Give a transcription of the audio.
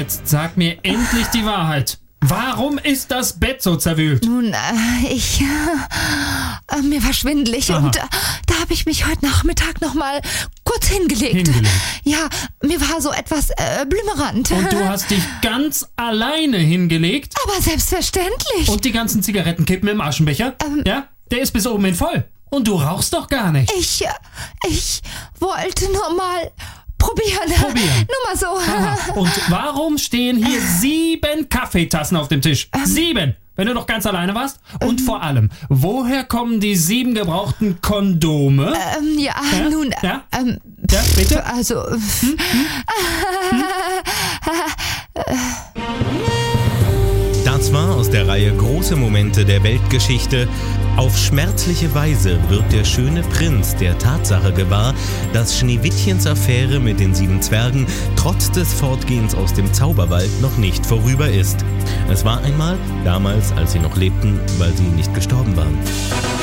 Jetzt sag mir endlich die Wahrheit. Warum ist das Bett so zerwühlt? Nun, mir war schwindelig und da habe ich mich heute Nachmittag nochmal kurz hingelegt. Ja, mir war so etwas blümerant. Und du hast dich ganz alleine hingelegt? Aber selbstverständlich. Und die ganzen Zigarettenkippen im Aschenbecher? Ja, der ist bis oben hin voll. Und du rauchst doch gar nicht. Ich wollte nur mal probieren. Nur mal so. Aha. Und warum stehen hier 7 Kaffeetassen auf dem Tisch? 7, wenn du doch ganz alleine warst. Und vor allem, woher kommen die 7 gebrauchten Kondome? Nun, Ja, bitte? also... Das war aus der Reihe Große Momente der Weltgeschichte. Auf schmerzliche Weise wird der schöne Prinz der Tatsache gewahr, dass Schneewittchens Affäre mit den 7 Zwergen trotz des Fortgehens aus dem Zauberwald noch nicht vorüber ist. Es war einmal, damals, als sie noch lebten, weil sie nicht gestorben waren.